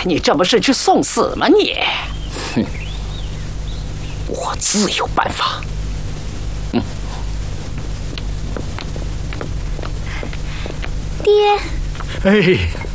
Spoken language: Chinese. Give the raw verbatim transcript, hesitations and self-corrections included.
你这不是去送死吗你？哼，我自有办法。嗯， 爹。 哎。